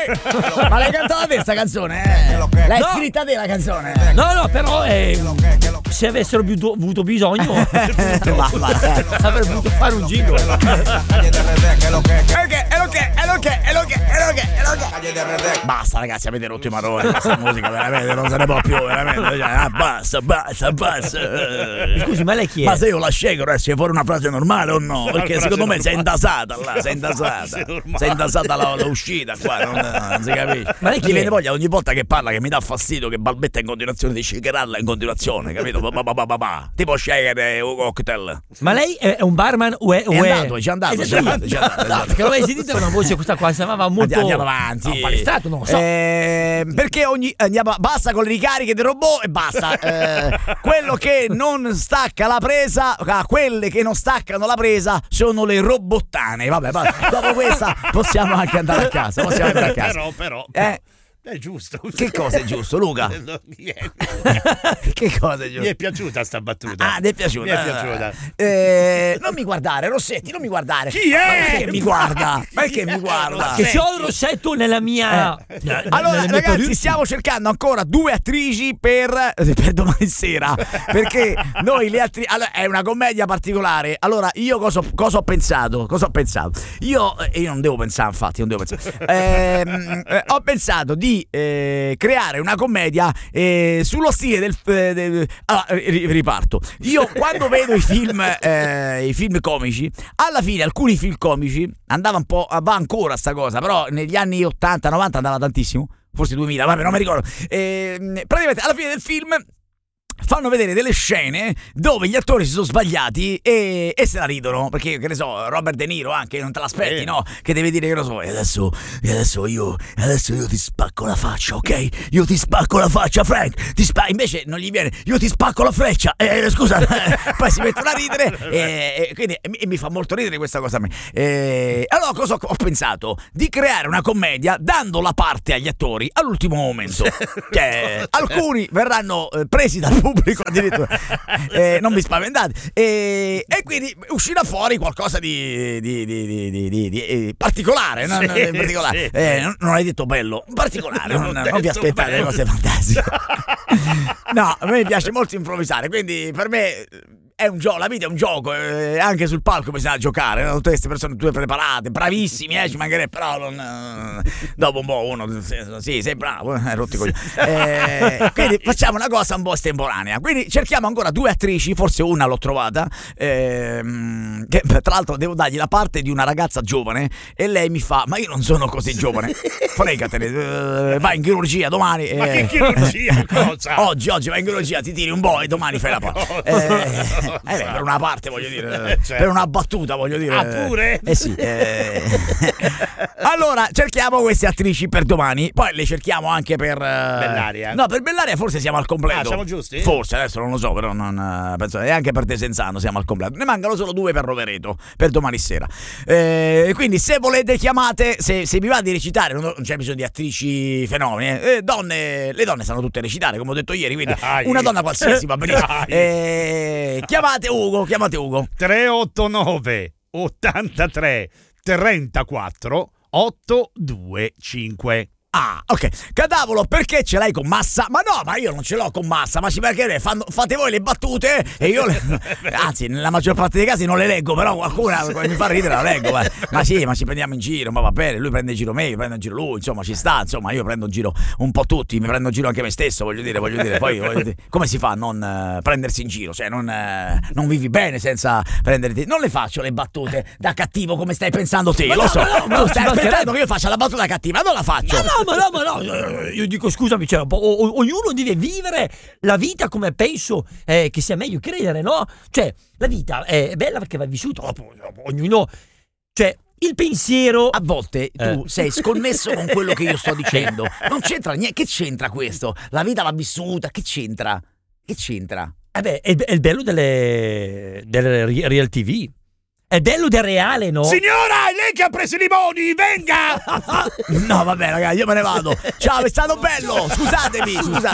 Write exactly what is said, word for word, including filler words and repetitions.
Ma l'hai cantata te sta canzone? Eh? L'hai No. scritta te la canzone? No, no, però eh, se avessero avuto, avuto bisogno Va, va, eh. avrebbero potuto fare un jingle. E lo che, e lo che, e lo che, e lo che, e lo che, e lo che. Basta ragazzi, avete rotto i maroni, questa musica veramente non se ne può più, veramente. Cioè, ah, basta, basta, basta. Scusi, ma lei chi è? Ma se io la scelgo deve essere fuori una frase normale o no? Perché frase secondo me sei normale. intasata là, sei intasata. Frase normale. Sei intasata la, la uscita qua, non, non si capisce. Ma lei chi Mi è? viene voglia ogni volta che parla che mi dà fastidio che balbetta in continuazione di shakerarla in continuazione, capito? Ba, ba, ba, ba, ba, ba. Tipo shaker un cocktail. Ma lei è un barman o è... O È è... andato, ci è andato, È ci è andato, ci è andato, ci è No, andato. perché l'avevi sentito una voce questa qua, sembrava molto... Andiamo avanti. No, palestrato, non lo so. Eh, perché ogni andiamo, basta con le ricariche del robot e basta. Eh, quello che non stacca la presa, ah, quelle che non staccano la presa sono le robottane. Vabbè, vabbè, dopo questa possiamo anche andare a casa. Possiamo andare a casa. Però, però. Eh, È giusto. che cosa è giusto, Luca? No, mi è- Che cosa è Mi giusto? è piaciuta sta battuta. Ah, ti è piaciuta? Mi è piaciuta. Eh, non mi guardare, Rossetti, non mi guardare. Chi è? Ma perché mi guarda? Perché mi guarda? Che c'ho il rossetto nella mia... nelle Allora, mie ragazzi, perruche. stiamo cercando ancora due attrici per, per domani sera. Perché noi le attrici. Allora, è una commedia particolare. Allora, io cosa, ho- cosa ho pensato? Cosa ho pensato? Io, eh, io non devo pensare, infatti, non devo pensare. Ehm, eh, ho pensato di eh, creare una commedia eh, sullo stile del. eh, del- allora, ri- riparto. Io quando vedo i film, eh, i film comici, alla fine alcuni film comici andava un po'. Va ancora sta cosa, però negli anni ottanta novanta andava tantissimo. Forse duemila, vabbè, non mi ricordo. Ehm, praticamente alla fine del film fanno vedere delle scene dove gli attori si sono sbagliati e, e se la ridono, perché che ne so, Robert De Niro anche non te l'aspetti, Eh. no? Che deve dire che lo so, e adesso, e adesso io e adesso io ti spacco la faccia, ok? Io ti spacco la faccia, Frank, ti spa-. Invece non gli viene, io ti spacco la freccia, eh, scusa. Poi si mettono a ridere e, e quindi e mi, e mi fa molto ridere questa cosa a me. E, allora cosa ho, ho pensato? Di creare una commedia dando la parte agli attori all'ultimo momento. Cioè, alcuni verranno eh, presi dal pubblico addirittura. Eh, non vi spaventate. E, e quindi uscirà fuori qualcosa di, di, di, di, di, di, di eh, particolare. No? Sì, Non- in particolare. sì. Eh, non, non hai detto bello, particolare. Non Non, ho non vi detto aspettate le bello. cose fantastiche. No, a me piace molto improvvisare, quindi per me è un gioco, la vita è un gioco, eh, anche sul palco bisogna giocare, no? Tutte queste persone tutte preparate, bravissimi, eh, ci mancherebbe, però non, eh, dopo un po' uno sì, sì sei bravo, eh, rotti i coglioni. Eh, quindi facciamo una cosa un po' estemporanea, quindi cerchiamo ancora due attrici, forse una l'ho trovata, ehm, che tra l'altro devo dargli la parte di una ragazza giovane e lei mi fa, ma io non sono così giovane, fregatene, eh, vai in chirurgia domani. Ma eh, che chirurgia, cosa? Oggi, oggi vai in chirurgia, ti tiri un po' e domani fai la parte. Eh, eh, beh, per una parte voglio dire, Eh, certo. per una battuta voglio dire. Ah, pure? Eh sì. eh. Allora, cerchiamo queste attrici per domani, poi le cerchiamo anche per eh, Bellaria. No, per Bellaria forse siamo al completo. Ah, siamo giusti? Forse, adesso non lo so, però non eh, penso, e anche per Desenzano siamo al completo. Ne mancano solo due per Rovereto per domani sera. Eh, quindi se volete chiamate, se, se vi va di recitare, non, non c'è bisogno di attrici fenomeni, eh, donne, le donne sanno tutte recitare, come ho detto ieri, quindi Dai. una donna qualsiasi va benissimo. Dai. Eh, chiamate Ugo, chiamate Ugo. tre otto nove ottantatré trentaquattro ottocentoventicinque. Ah, ok. Cadavolo, perché ce l'hai con Massa? Ma no, ma io non ce l'ho con Massa, ma ci perché fanno, fate voi le battute e io le, anzi, nella maggior parte dei casi non le leggo, però qualcuna mi fa ridere la leggo. Eh. Ma sì, ma ci prendiamo in giro, ma va bene, lui prende in giro me, io prendo in giro lui, insomma, ci sta, insomma, io prendo in giro un po' tutti, mi prendo in giro anche me stesso, voglio dire, voglio dire, poi voglio dire, come si fa a non eh, prendersi in giro? Cioè, non, eh, non vivi bene senza prenderti. Non le faccio le battute da cattivo come stai pensando te, Ma lo no, so. ma no, ma tu ci stai mancherebbe. aspettando che io faccia la battuta cattiva, non la faccio. Ma no, ma no, ma no, eh, io dico scusami, cioè, o- o- ognuno deve vivere la vita come penso eh, che sia meglio credere, no? Cioè, la vita è bella perché va vissuta, dopo, dopo ognuno, cioè, il pensiero... A volte tu Eh. sei sconnesso con quello che io sto dicendo. Non c'entra niente. Che c'entra questo? La vita va vissuta. Che c'entra? Che c'entra? Eh beh, è, è il bello delle, delle re- real T V. È bello del reale, no? Signora, è lei che ha preso i limoni, venga! No, vabbè, ragazzi, io me ne vado. Ciao, è stato bello. Scusatemi. Scusate.